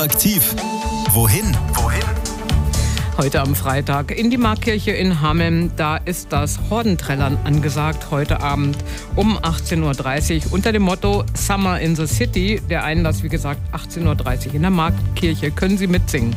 Aktiv. Wohin? Heute am Freitag in die Marktkirche in Hameln. Da ist das Hordenträllern angesagt heute Abend um 18.30 Uhr unter dem Motto Summer in the City. Der Einlass, wie gesagt, 18.30 Uhr in der Marktkirche. Können Sie mitsingen?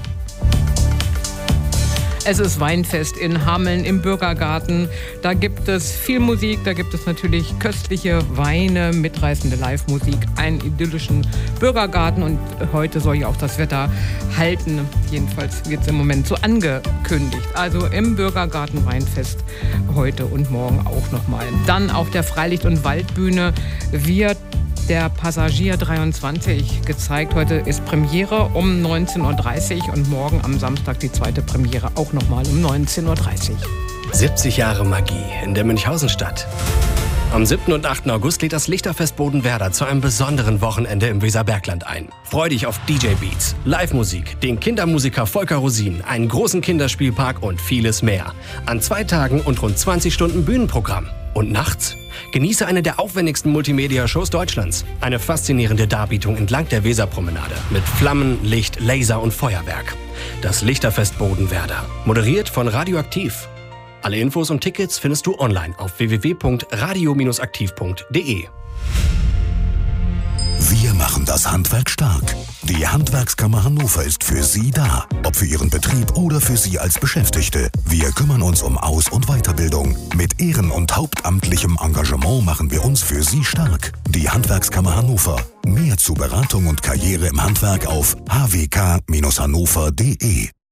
Es ist Weinfest in Hameln im Bürgergarten. Da gibt es viel Musik, da gibt es natürlich köstliche Weine, mitreißende Live-Musik, einen idyllischen Bürgergarten und heute soll ja auch das Wetter halten. Jedenfalls wird es im Moment so angekündigt. Also im Bürgergarten Weinfest heute und morgen auch nochmal. Dann auf der Freilicht- und Waldbühne wird der Passagier 23 gezeigt. Heute ist Premiere um 19.30 Uhr und morgen am Samstag die zweite Premiere auch nochmal um 19.30 Uhr. 70 Jahre Magie in der Münchhausenstadt. Am 7. und 8. August lädt das Lichterfest Bodenwerder zu einem besonderen Wochenende im Weserbergland ein. Freu dich auf DJ-Beats, Live-Musik, den Kindermusiker Volker Rosin, einen großen Kinderspielpark und vieles mehr. An 2 Tagen und rund 20 Stunden Bühnenprogramm. Und nachts? Genieße eine der aufwendigsten Multimedia-Shows Deutschlands. Eine faszinierende Darbietung entlang der Weserpromenade mit Flammen, Licht, Laser und Feuerwerk. Das Lichterfest Bodenwerder. Moderiert von Radioaktiv. Alle Infos und Tickets findest du online auf www.radio-aktiv.de. Wir machen das Handwerk stark. Die Handwerkskammer Hannover ist für Sie da. Ob für Ihren Betrieb oder für Sie als Beschäftigte. Wir kümmern uns um Aus- und Weiterbildung. Mit Ehren- und hauptamtlichem Engagement machen wir uns für Sie stark. Die Handwerkskammer Hannover. Mehr zu Beratung und Karriere im Handwerk auf hwk-hannover.de.